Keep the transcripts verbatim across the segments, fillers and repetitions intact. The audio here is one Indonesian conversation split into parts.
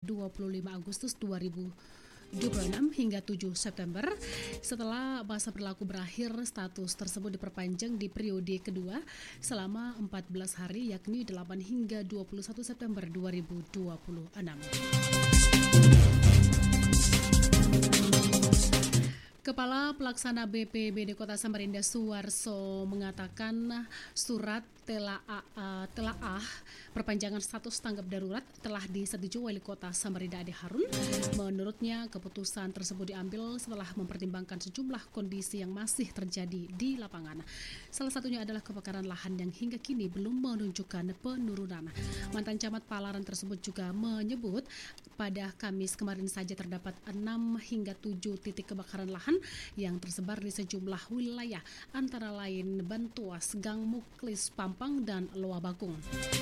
dua puluh lima Agustus dua ribu dua puluh enam hingga tujuh September. Setelah masa berlaku berakhir, status tersebut diperpanjang di periode kedua selama empat belas hari, yakni delapan hingga dua puluh satu September dua ribu dua puluh enam. Kepala Pelaksana B P B D Kota Samarinda Suwarso mengatakan surat telaah, uh, telaah perpanjangan status tanggap darurat telah disetujui Wali Kota Samarinda Ade Harun. Menurutnya keputusan tersebut diambil setelah mempertimbangkan sejumlah kondisi yang masih terjadi di lapangan. Salah satunya adalah kebakaran lahan yang hingga kini belum menunjukkan penurunan. Mantan Camat Palaran tersebut juga menyebut pada Kamis kemarin saja terdapat enam hingga tujuh titik kebakaran lahan yang tersebar di sejumlah wilayah, antara lain Bantuas, Gang Muklis, Pampang, dan Loa Bakung.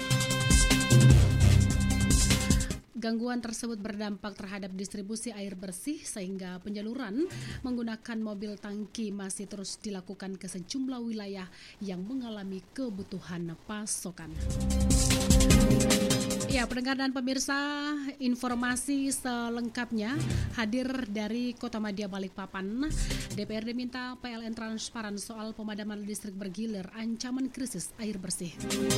Gangguan tersebut berdampak terhadap distribusi air bersih sehingga penyaluran menggunakan mobil tangki masih terus dilakukan ke sejumlah wilayah yang mengalami kebutuhan pasokan. Ya, pendengar dan pemirsa, informasi selengkapnya hadir dari Kota Madia Balikpapan. D P R D minta P L N transparan soal pemadaman listrik bergilir, ancaman krisis air bersih.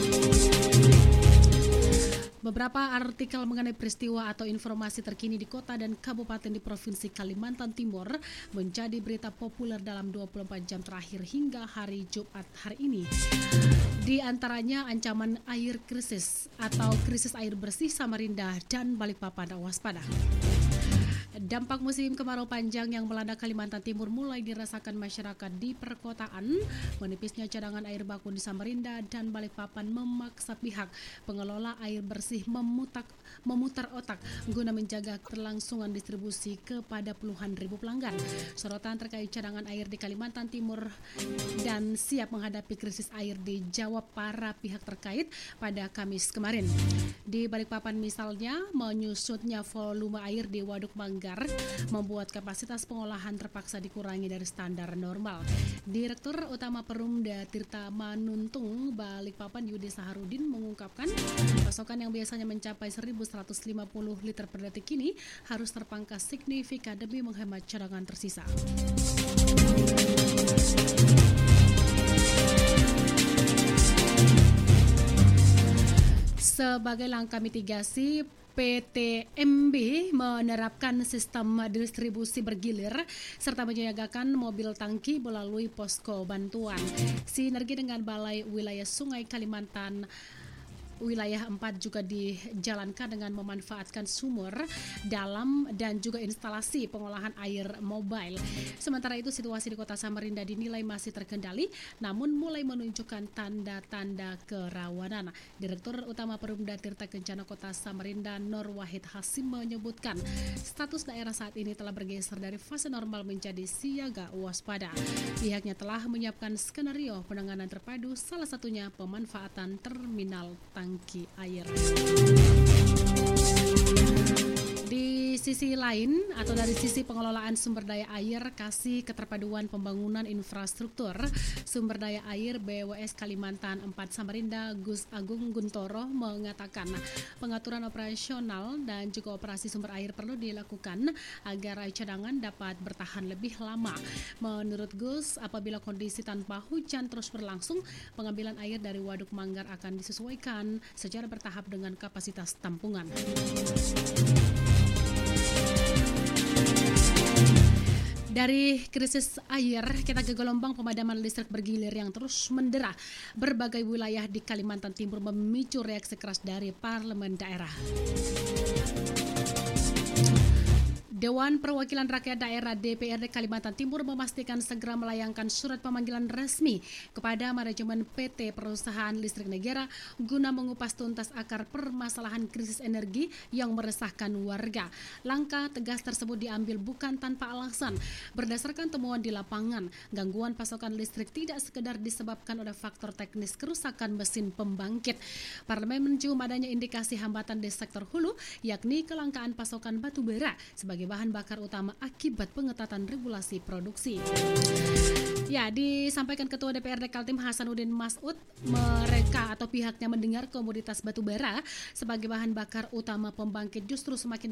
Beberapa artikel mengenai peristiwa atau informasi terkini di kota dan kabupaten di Provinsi Kalimantan Timur menjadi berita populer dalam dua puluh empat jam terakhir hingga hari Jumat hari ini. Di antaranya ancaman air krisis atau krisis air bersih Samarinda dan Balikpapan waspada. Dampak musim kemarau panjang yang melanda Kalimantan Timur mulai dirasakan masyarakat di perkotaan. Menipisnya cadangan air baku di Samarinda dan Balikpapan memaksa pihak pengelola air bersih memutak, memutar otak guna menjaga kelangsungan distribusi kepada puluhan ribu pelanggan. Sorotan terkait cadangan air di Kalimantan Timur dan siap menghadapi krisis air dijawab para pihak terkait pada Kamis kemarin. Di Balikpapan misalnya, menyusutnya volume air di Waduk Manggar membuat kapasitas pengolahan terpaksa dikurangi dari standar normal. Direktur Utama Perumda Tirta Manuntung Balikpapan Yudi Saharudin mengungkapkan pasokan yang biasanya mencapai seribu seratus lima puluh liter per detik ini harus terpangkas signifikan demi menghemat cadangan tersisa. Sebagai langkah mitigasi, P T M B menerapkan sistem distribusi bergilir serta menyiagakan mobil tangki melalui posko bantuan. Sinergi dengan Balai Wilayah Sungai Kalimantan Wilayah empat juga dijalankan dengan memanfaatkan sumur dalam dan juga instalasi pengolahan air mobile. Sementara itu situasi di Kota Samarinda dinilai masih terkendali namun mulai menunjukkan tanda-tanda kerawanan. Direktur Utama Perumda Tirta Kencana Kota Samarinda Nur Wahid Hasim menyebutkan status daerah saat ini telah bergeser dari fase normal menjadi siaga waspada. Pihaknya telah menyiapkan skenario penanganan terpadu, salah satunya pemanfaatan terminal tangki tangki air. Di sisi lain atau dari sisi pengelolaan sumber daya air, Kasih Keterpaduan Pembangunan Infrastruktur Sumber Daya Air B W S Kalimantan empat Samarinda Gus Agung Guntoro mengatakan pengaturan operasional dan juga operasi sumber air perlu dilakukan agar cadangan dapat bertahan lebih lama. Menurut Gus, apabila kondisi tanpa hujan terus berlangsung, pengambilan air dari Waduk Manggar akan disesuaikan secara bertahap dengan kapasitas tampungan. Dari krisis air, kita ke gelombang pemadaman listrik bergilir yang terus mendera berbagai wilayah di Kalimantan Timur memicu reaksi keras dari parlemen daerah. Dewan Perwakilan Rakyat Daerah D P R D Kalimantan Timur memastikan segera melayangkan surat pemanggilan resmi kepada manajemen P T Perusahaan Listrik Negara guna mengupas tuntas akar permasalahan krisis energi yang meresahkan warga. Langkah tegas tersebut diambil bukan tanpa alasan. Berdasarkan temuan di lapangan, gangguan pasokan listrik tidak sekedar disebabkan oleh faktor teknis kerusakan mesin pembangkit. Parlemen mencium adanya indikasi hambatan di sektor hulu, yakni kelangkaan pasokan batu bara sebagai bahan bakar utama akibat pengetatan regulasi produksi. Ya, disampaikan Ketua D P R D Kaltim Hasanuddin Masud, mereka atau pihaknya mendengar komoditas batu bara sebagai bahan bakar utama pembangkit justru semakin